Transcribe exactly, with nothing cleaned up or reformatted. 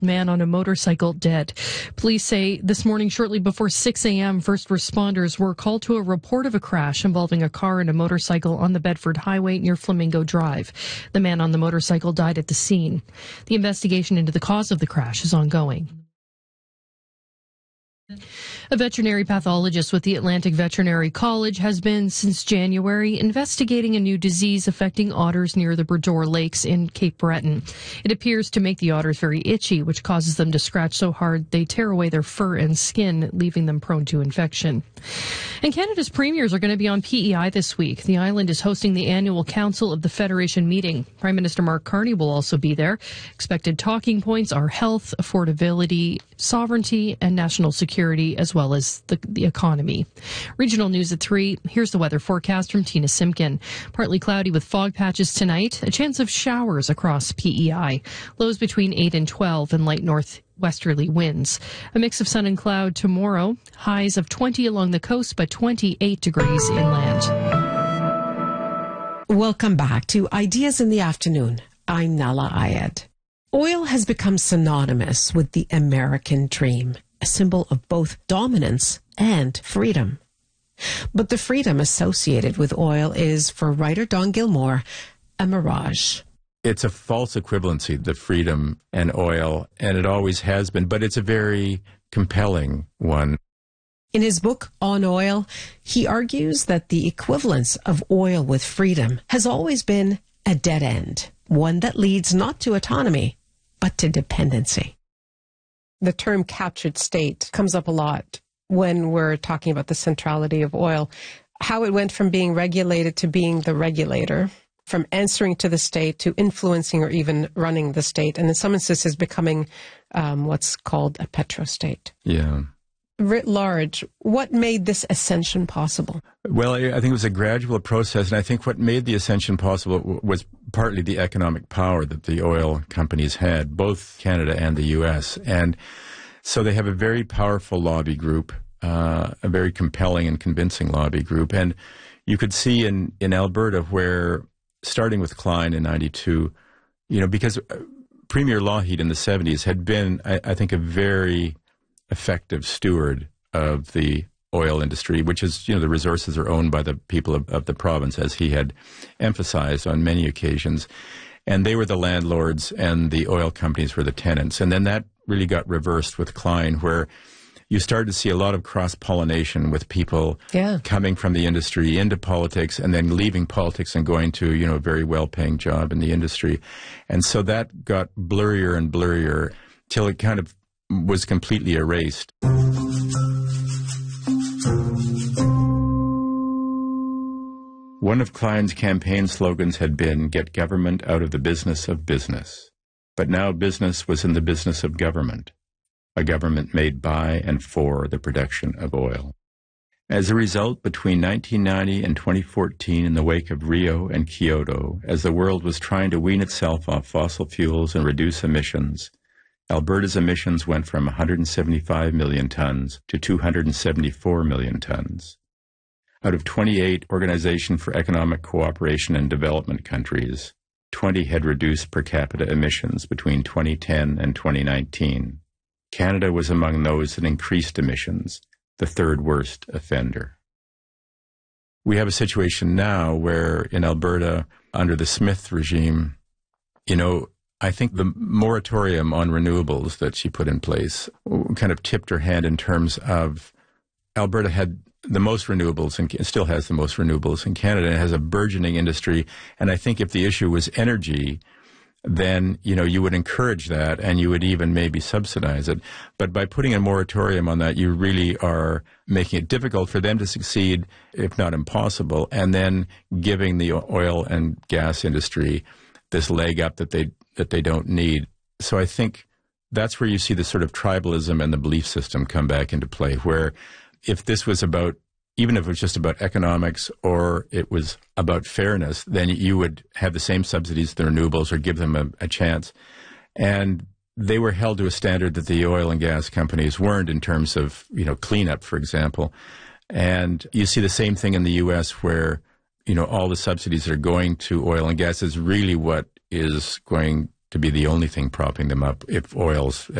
Man on a motorcycle dead. Police say this morning, shortly before six a.m., first responders were called to a report of a crash involving a car and a motorcycle on the Bedford Highway near Flamingo Drive. The man on the motorcycle died at the scene. The investigation into the cause of the crash is ongoing. A veterinary pathologist with the Atlantic Veterinary College has been, since January, investigating a new disease affecting otters near the Bredor Lakes in Cape Breton. It appears to make the otters very itchy, which causes them to scratch so hard they tear away their fur and skin, leaving them prone to infection. And Canada's premiers are going to be on P E I this week. The island is hosting the annual Council of the Federation meeting. Prime Minister Mark Carney will also be there. Expected talking points are health, affordability, sovereignty, and national security, as well as the, the economy. Regional news at three. Here's the weather forecast from Tina Simpkin. Partly cloudy with fog patches tonight. A chance of showers across P E I. Lows between eight and twelve and light northwesterly winds. A mix of sun and cloud tomorrow. Highs of twenty along the coast, but twenty-eight degrees inland. Welcome back to Ideas in the Afternoon. I'm Nala Ayed. Oil has become synonymous with the American dream, a symbol of both dominance and freedom. But the freedom associated with oil is, for writer Don Gilmore, a mirage. It's a false equivalency, the freedom and oil, and it always has been, but it's a very compelling one. In his book, On Oil, he argues that the equivalence of oil with freedom has always been a dead end, one that leads not to autonomy, but to dependency. The term captured state comes up a lot when we're talking about the centrality of oil, how it went from being regulated to being the regulator, from answering to the state to influencing or even running the state, and in some instances becoming um, what's called a petrostate. Yeah. Writ large, what made this ascension possible? Well, I think it was a gradual process, and I think what made the ascension possible was partly the economic power that the oil companies had, both Canada and the U S. And so they have a very powerful lobby group, uh, a very compelling and convincing lobby group. And you could see in, in Alberta where, starting with Klein in ninety-two, you know, because Premier Lougheed in the seventies had been, I, I think, a very effective steward of the oil industry, which is, you know, the resources are owned by the people of, of the province, as he had emphasized on many occasions. And they were the landlords and the oil companies were the tenants. And then that really got reversed with Klein, where you started to see a lot of cross-pollination with people yeah. coming from the industry into politics and then leaving politics and going to, you know, a very well-paying job in the industry. And so that got blurrier and blurrier till it kind of was completely erased. One of Klein's campaign slogans had been, "Get government out of the business of business." But now business was in the business of government, a government made by and for the production of oil. As a result, between nineteen ninety and twenty fourteen, in the wake of Rio and Kyoto, as the world was trying to wean itself off fossil fuels and reduce emissions, Alberta's emissions went from one hundred seventy-five million tons to two hundred seventy-four million tons. Out of twenty-eight Organization for Economic Cooperation and Development countries, twenty had reduced per capita emissions between twenty ten and twenty nineteen. Canada was among those that increased emissions, the third worst offender. We have a situation now where in Alberta, under the Smith regime, you know, I think the moratorium on renewables that she put in place kind of tipped her hand in terms of Alberta had the most renewables and still has the most renewables in Canada and has a burgeoning industry. And I think if the issue was energy, then, you know, you would encourage that and you would even maybe subsidize it. But by putting a moratorium on that, you really are making it difficult for them to succeed, if not impossible, and then giving the oil and gas industry this leg up that they that they don't need. So I think that's where you see the sort of tribalism and the belief system come back into play, where if this was about, even if it was just about economics or it was about fairness, then you would have the same subsidies to the renewables or give them a, a chance. And they were held to a standard that the oil and gas companies weren't in terms of, you know, cleanup, for example. And you see the same thing in the U S where, you know, all the subsidies that are going to oil and gas is really what is going to be the only thing propping them up if oil's